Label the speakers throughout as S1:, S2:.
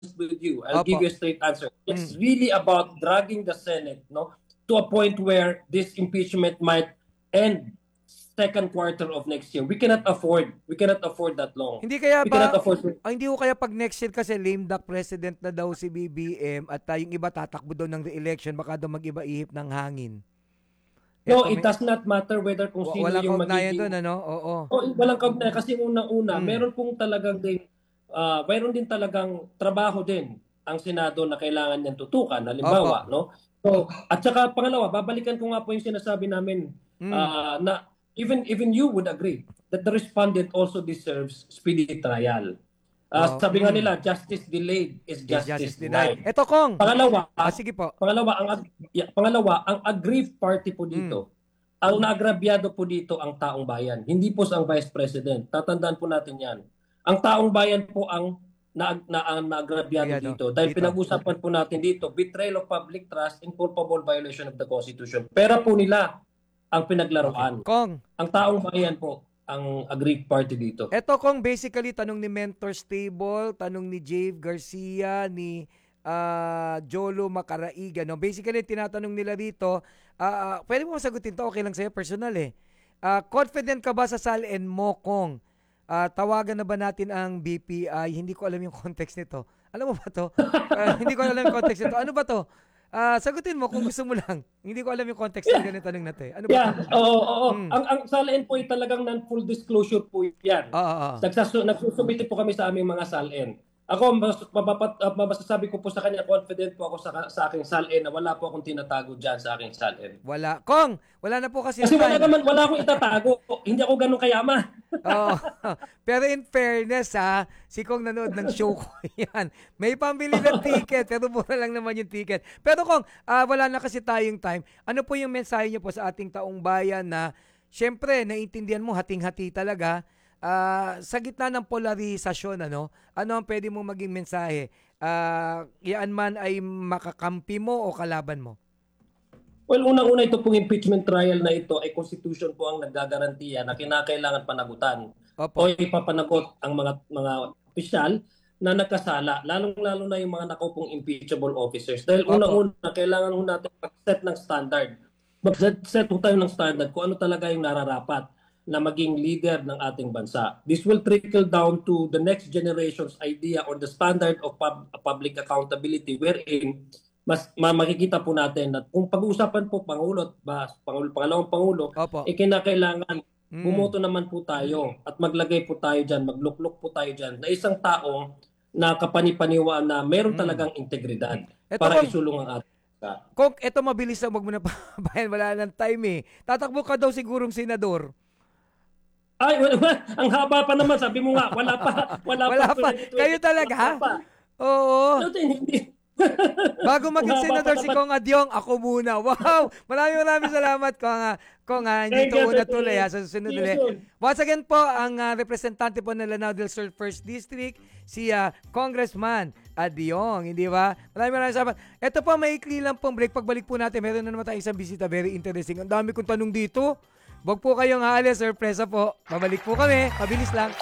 S1: with you. I'll give
S2: Opo.
S1: you a straight answer. It's really about dragging the Senate, no, to a point where this impeachment might end second quarter of next year. We cannot afford that long.
S2: Hindi kaya
S1: We cannot
S2: ba,
S1: afford to.
S2: hindi ko kaya pag next year kasi lame duck president na daw si BBM at yung iba tatakbo daw ng re-election, baka daw mag-iba ihip ng hangin.
S1: No,
S2: Eto,
S1: it does not matter whether kung sino
S2: walang
S1: yung
S2: kaugnayan
S1: magiging.
S2: doon, ano? Oo.
S1: Oh, walang kaugnayan kasi unang-una, meron din talagang trabaho din ang Senado na kailangan niyang tutukan,
S2: Opo.
S1: halimbawa, no? So, at saka pangalawa, babalikan ko nga po yung sinasabi namin na even you would agree that the respondent also deserves speedy trial. Sabi nga nila, justice delayed is justice denied.
S2: Eto, Kong.
S1: Pangalawa,
S2: Sige po.
S1: ang aggrieved party po dito, ang naagrabyado po dito ang taong bayan, hindi po sa ang Vice President. Tatandaan po natin yan. Ang taong bayan po ang naagrabyado dito. Dahil pinag-usapan po natin dito, betrayal of public trust and culpable violation of the Constitution. Pera po nila ang pinaglaruan.
S2: Okay. Kong.
S1: Ang taong bayan po ang aggrieved party dito.
S2: Eto, Kong, basically, tanong ni Mentor Stable, tanong ni Jave Garcia, ni Jolo Macaraiga. No? Basically, tinatanong nila dito, pwede mo masagutin to, okay lang sa'yo, personal eh. Confident ka ba sa salin mo, Kong? Tawagan na ba natin ang BPI? Hindi ko alam yung context nito. Alam mo ba to? Hindi ko alam yung context nito. Ano ba to? Sagutin mo kung gusto mo lang. Hindi ko alam yung context ng ganito tanong na to. Ano ba?
S1: Oo. Ang salin po ay talagang non-full disclosure po yan. Nagsusumite po kami sa aming mga salin. Ako, masasabi ko po sa kanya, confident po ako sa aking salin na wala po akong tinatago dyan sa aking salin.
S2: Wala. Kong, wala na po kasi.
S1: Kasi wala akong itatago. Hindi ako ganun kayaman.
S2: Pero in fairness si Kong nanood ng show ko yan. May pambili ng ticket, pero mura lang naman yung ticket. Pero Kong, wala na kasi tayong time. Ano po yung mensahe niyo po sa ating taong bayan na, syempre, naiintindihan mo, hating-hati talaga, sa gitna ng polarisasyon, ano ang pwede mo maging mensahe? Yan man ay makakampi mo o kalaban mo?
S1: Well, unang-una ito pong impeachment trial na ito ay Constitution po ang naggagarantiya na kinakailangan panagutan.
S2: Opo.
S1: O ipapanagot ang mga opisyal na nagkasala, lalong-lalo na yung mga nakaupong impeachable officers. Dahil unang-una, kailangan natin mag-set ng standard. Mag-set tayo ng standard kung ano talaga yung nararapat na maging leader ng ating bansa. This will trickle down to the next generation's idea or the standard of public accountability wherein makikita po natin na kung pag-uusapan po pangalawang Pangulo, kinakailangan bumoto naman po tayo at maglagay po tayo dyan, magluklok po tayo dyan na isang taong na kapanipaniwaan na meron talagang integridad para isulong ang ating bansa.
S2: Kung eto mabilis lang, wag mo na bayan, wala nang time eh. Tatakbo ka daw sigurong senador.
S1: Ay, ang haba pa naman, sabi mo nga, wala pa.
S2: Kayo talaga? Oo. Bago maging senador si Kong Adyong, ako muna. Wow! Maraming salamat, Kong. Hindi ito una tuloy, sa susunod ulit. Once again po, ang representante po ng Lanao del Sur 1st District, si Congressman Adyong, hindi ba? Maraming salamat. Ito po, maikli lang pong break. Pagbalik po natin, meron na naman tayong isang bisita. Very interesting. Ang dami kong tanong dito. Wag po kayong aalis, surpresa po. Babalik po kami. Mabilis lang.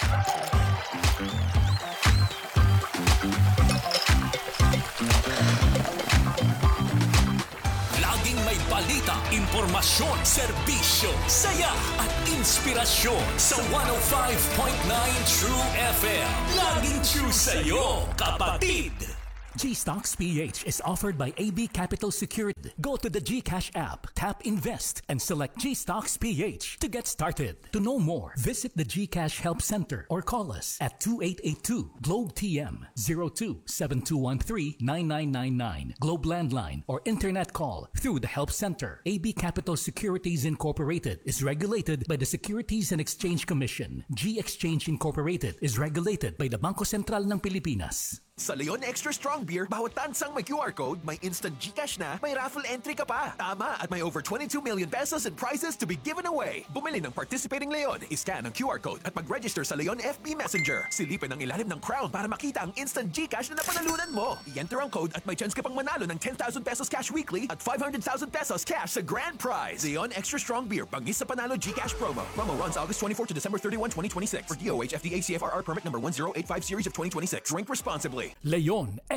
S3: Laging may balita, impormasyon, serbisyo, saya at inspirasyon sa 105.9 True FM. Laging true sa'yo, kapatid!
S4: GStocks PH is offered by AB Capital Security. Go to the GCash app, tap Invest, and select GStocks PH to get started. To know more, visit the GCash Help Center or call us at 2882 Globe TM 02-7213-9999 Globe Landline or Internet call through the Help Center. AB Capital Securities Incorporated is regulated by the Securities and Exchange Commission. G Exchange Incorporated is regulated by the Bangko Sentral ng Pilipinas.
S5: Sa Leon Extra Strong Beer, bawat tansang may QR code, may instant GCash na, may raffle entry ka pa. Tama, at may over 22 million pesos in prizes to be given away. Bumili ng participating Leon, iscan ang QR code at mag-register sa Leon FB Messenger. Silipin ang ilalim ng crown para makita ang instant GCash na napanalunan mo. I-enter ang code at may chance ka pang manalo ng 10,000 pesos cash weekly at 500,000 pesos cash sa grand prize. Leon Extra Strong Beer, bangis sa panalo GCash promo. Promo runs August 24 to December 31, 2026. For DOH FDA CFRR permit number 1085 series of 2026. Drink responsibly.
S4: Leon